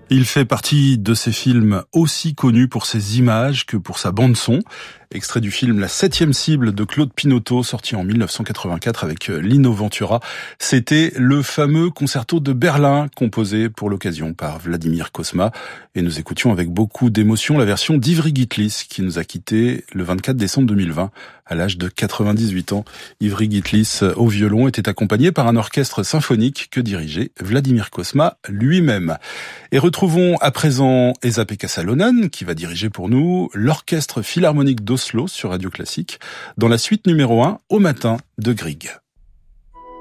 Il fait partie de ces films aussi connus pour ses images que pour sa bande-son. Extrait du film La 7e cible de Claude Pinoteau, sorti en 1984 avec Lino Ventura. C'était le fameux concerto de Berlin, composé pour l'occasion par Vladimir Cosma. Et nous écoutions avec beaucoup d'émotion la version d'Ivry Guitlis, qui nous a quittés le 24 décembre 2020, à l'âge de 98 ans. Ivry Guitlis, au violon, était accompagné par un orchestre symphonique que dirigeait Vladimir Cosma lui-même. Et retrouvons à présent Esa-Pekka Salonen, qui va diriger pour nous l'Orchestre Philharmonique d'Oslo sur Radio Classique, dans la suite numéro 1, Au matin de Grieg.